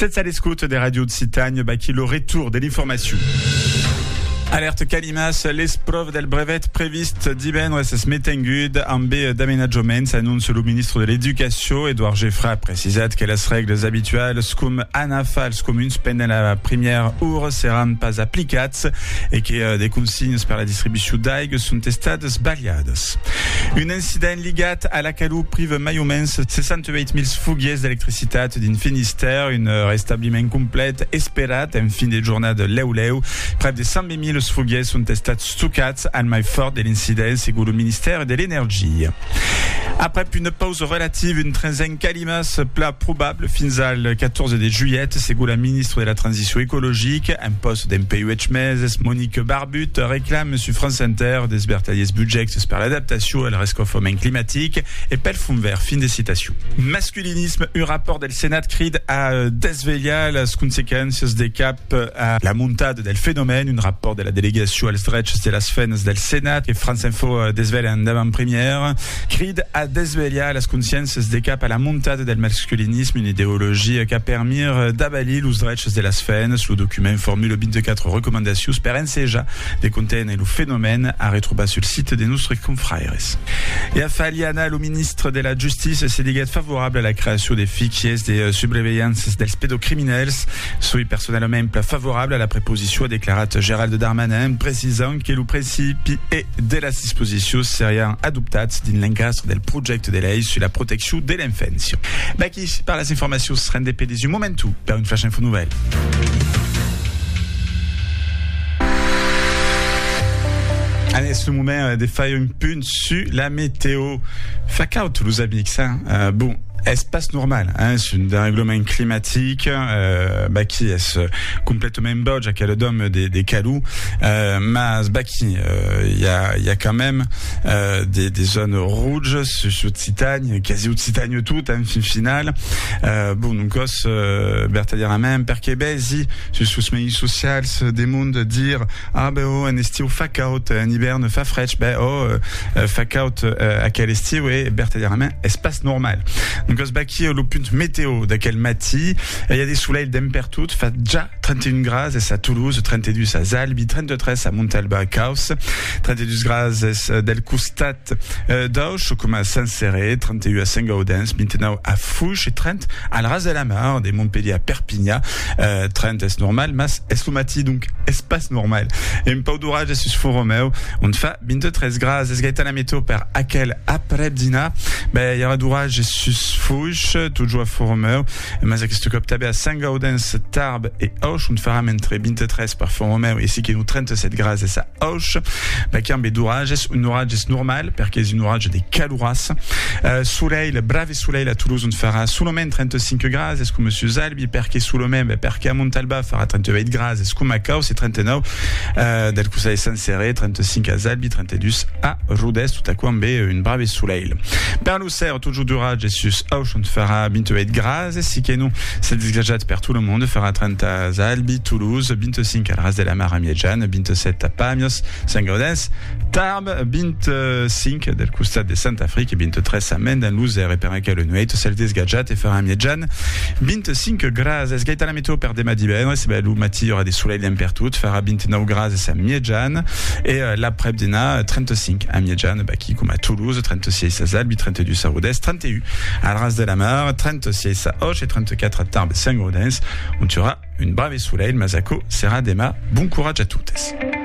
Cette salle écoute des radios de Citagne, qui le retour de l'information. Alerte Calimas, l'esprove del brevet previst divendres es metengud en B d'aménagement, annonce le ministre de l'Éducation. Edouard Geffra a précisé que les règles habituelles comme anafals communes pendant la première heure seran pas applicats et que des consignes per la distribution d'aigua sont estades baliades. Un incident ligat à la calou prive mai o menys 68.000 fugies d'electricitat din Finistère, un rétabliment complet esperat en fin de jornada leu, près de 120.000 fugies sont estats stockats al mai fort de l'incident segons le ministère de l'Énergie. Après une pause relative, une trenzaine Calimas plat probable fins al 14 de juillet, segons la ministre de la Transition écologique. Un poste d'MPUH meses, Monique Barbut, réclame sur France Inter des bertaliers budgets per l'adaptation al rescauffement climatique et pel fond vert. Fin des citations. Masculinisme, un rapport del Sénat crid à desvegliar les conséquences des cap à la montade del phénomène, un rapport de la délégation als drets de las fenes del Sénat que France Info desvela en avant-première, crid à desvegliar les consciènces des cap à la montade del masculinisme, une idéologie qui a permis d'abalir los drets de las fenes. Le document formule 24 recommandations per ensejar de contenir le phénomène à retrouver sur le site de nostres confrères. Et à Faliana, le ministre de la Justice s'est dit favorable à la création des fichiers des surveillances dels pédocriminels. Soy personnellement favorable à la préposition, a déclaré Gérald Darmanin, précisant que le principe et de la disposition serien adoptats din l'encastre del projecte de lei sur la protection de l'enfance. Qui par les informations se rendent des du momentum per une flash info nouvelle. Allez, ce moment de faire une pune sur la météo. Facaut, les amis, ça. Bon. Espace normal, c'est un dérèglement climatique qui est complètement bodge à quel dôme des calous, mais il y a quand même des zones rouges sur Citagne, quasi au Citagne tout en fin finale. Donc bertalier même per Québézi sur ce médias social des mondes dire un estiu facaut, un hiver fa fraîche, facaut à quel estiu et bertalier même espace normal. Donc, baki au punt météo d'aquel mati, il y a des soleils d'empertout, fait déjà 31 grades à Toulouse, 32 à Zalbi, 33 à Montalba à Caus, 32 grades del Costat d'Auch, comme à Saint-Céré, 31 à Saint-Gaudens, maintenant à Fouche et 30 à Ras de la Mar, des Montpellier à Perpignan, 30 est normal, mas est le mati, donc espace normal. Et un peu d'orage sur Font-Romeu, on fait 23 grades, est-ce qu'il la météo per aquel après-dîner, il y aura d'orage sur Fouche, toujours à Font-Romeu, mais à ce cop tabé à Saint-Gaudens, Tarbes et Auch, on fera mentre 23 par Font-Romeu, ici qui nous 37 grades et ça Auch, qui a un d'orage, un orage normal, per qu'est un orage des calouras, soleil, brave soleil à Toulouse, on fera sous le même 35 grades, est-ce que monsieur Zalbi, per qu'est sous le même, per qu'à Montalba, fera 38 grades, est-ce que Macao, c'est 39, del Coussa et Saint-Céré, 35 à Zalbi, 32 à Rodez, tout à coup, une brave soleil. Per Lucerne, toujours d'orage, et sus Auch, on fera 28 grades, et si que nous, c'est dégagé per tout le monde, fera 30 à Zalbi, Toulouse, 25 à Ras de la Mar à Miedjan, 27 à Pamios, Saint-Gaudens, Tarbes, 25 del Costat de Saint-Afrique, et 23 à Mendan-Luzer, et per aquel nueit, celle des gadgets, et fera à Miedjan, 25 grades, est-ce qu'il y a la météo per dema d'hiver, c'est le matin, il y aura des soleils d'impertout, fera 29 grades, et à Miedjan, et l'après-dîner, 35 à Miedjan, qui comme à Toulouse, 36 à Zalbi, 32 à Rodez, 31 à Ras de la Mar, 36 à Auch et 34 à Tarbes et Saint-Gaudens. On tuera une brave soleil, Mazako, Serra Dema. Bon courage à toutes.